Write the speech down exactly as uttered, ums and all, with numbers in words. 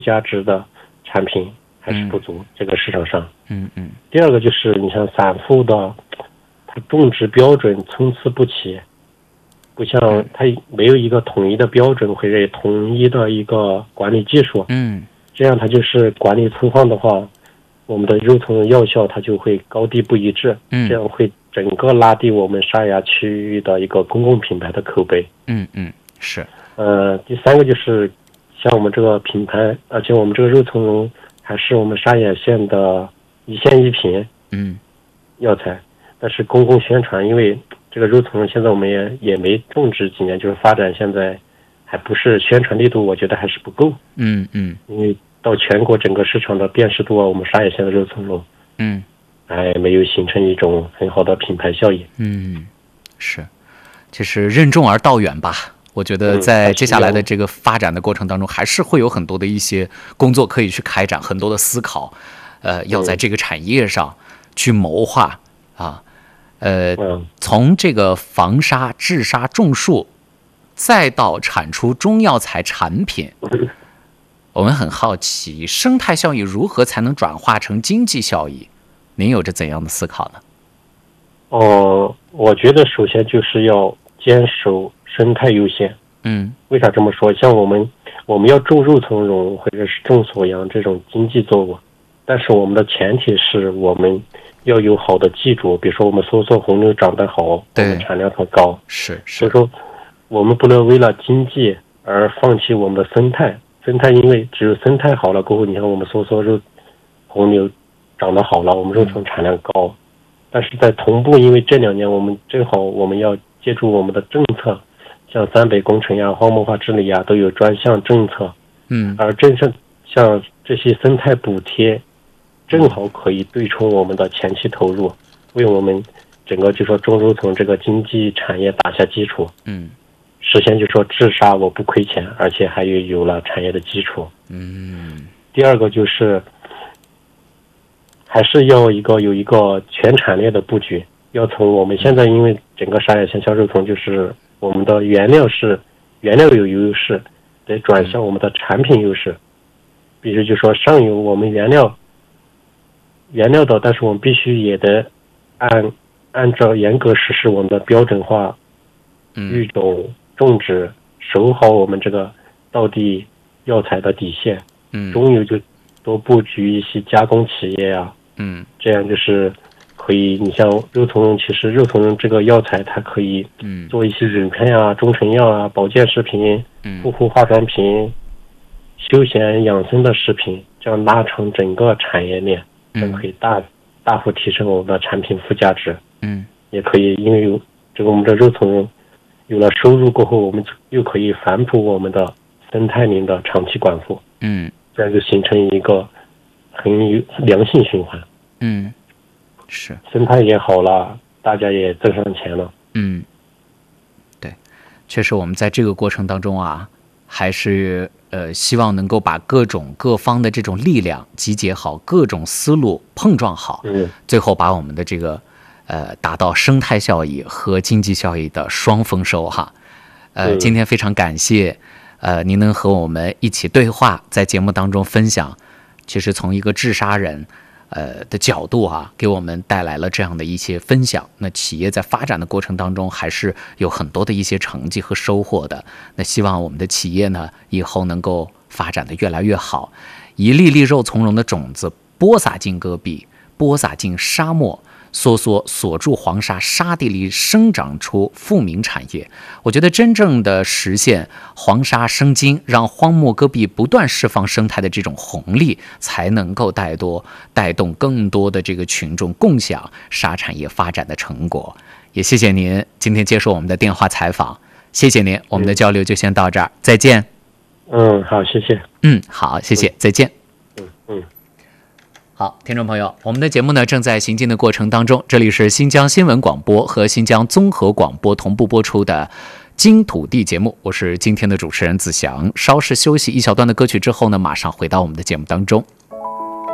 加值的产品还是不足， 嗯、 这个市场上。 嗯嗯。 第二个就是你像散户的，它种植标准参差不齐，不像它没有一个统一的标准或者统一的一个管理技术。 嗯， 这样它就是管理粗放的话，我们的肉从容药效它就会高低不一致。 嗯， 这样会整个拉低我们沙牙区域的一个公共品牌的口碑。 嗯嗯，是。 呃，第三个就是像我们这个品牌，而且我们这个肉从容还是我们沙眼县的一线一品嗯药材，但是公共宣传，因为这个肉从容现在我们也也没种植几年，就是发展现在还不是宣传力度，我觉得还是不够。 嗯嗯， 因为到全国整个市场的辨识度啊，我们沙眼县的肉从容， 嗯， 还没有形成一种很好的品牌效应。 嗯，是，其实任重而道远吧。我觉得在接下来的这个发展的过程当中，还是会有很多的一些工作可以去开展，很多的思考，呃，要在这个产业上去谋划啊，呃，从这个防沙、治沙、种树，再到产出中药材产品，我们很好奇，生态效益如何才能转化成经济效益？您有着怎样的思考呢？ 哦，我觉得首先就是要坚守生态优先。 嗯， 为啥这么说？像我们我们要种肉从容或者是种锁阳这种经济作物，但是我们的前提是我们要有好的基础，比如说我们搜索红牛长得好，我们产量才高。 是是。 所以说，我们不能为了经济而放弃我们的生态。生态因为只有生态好了过后，你看我们搜索肉红牛长得好了，我们肉从产量高。嗯，但是在同步，因为这两年我们正好我们要借助我们的政策，像三北工程呀、荒漠化治理呀，都有专项政策。 嗯， 而正是像这些生态补贴，正好可以对冲我们的前期投入，为我们整个就说种肉从这个经济产业打下基础。 嗯， 实现就说治沙我不亏钱，而且还有有了产业的基础。 嗯， 第二个就是还是要一个有一个全产业的布局，要从我们现在因为整个沙眼县销肉从就是我们的原料是原料有优势，得转向我们的产品优势。比如就说上游我们原料原料的，但是我们必须也得按按照严格实施我们的标准化育种种植，守好我们这个道地药材的底线。 嗯， 中游就多布局一些加工企业啊。 嗯， 这样就是可以，你像肉从容，其实肉从容这个药材它可以嗯做一些饮片啊、中成药啊、保健食品、护肤化妆品、休闲养生的食品，这样拉成整个产业链，这样可以大大幅提升我们的产品附加值。 嗯， 也可以因为有这个我们的肉从容有了收入过后，我们又可以反哺我们的生态林的长期管护。 嗯， 这样就形成一个很有良性循环。 嗯，是生态也好了，大家也挣上钱了。 嗯，对，确实我们在这个过程当中啊，还是呃希望能够把各种各方的这种力量集结好，各种思路碰撞好， 嗯， 最后把我们的这个呃达到生态效益和经济效益的双丰收哈。呃，今天非常感谢呃您能和我们一起对话，在节目当中分享，其实从一个治沙人呃的角度啊，给我们带来了这样的一些分享。那企业在发展的过程当中，还是有很多的一些成绩和收获的。那希望我们的企业呢，以后能够发展的越来越好，一粒粒肉从容的种子播撒进戈壁，播撒进沙漠，梭梭锁住黄沙沙地里生长出富民产业。我觉得真正的实现黄沙生金，让荒漠戈壁不断释放生态的这种红利，才能够带多带动更多的这个群众共享沙产业发展的成果。也谢谢您今天接受我们的电话采访，谢谢您，我们的交流就先到这儿，再见。 嗯，好，谢谢。 嗯，好，谢谢，再见。 嗯嗯。 好，听众朋友，我们的节目呢正在行进的过程当中，这里是新疆新闻广播和新疆综合广播同步播出的金土地节目，我是今天的主持人子祥。稍事休息一小段的歌曲之后呢，马上回到我们的节目当中。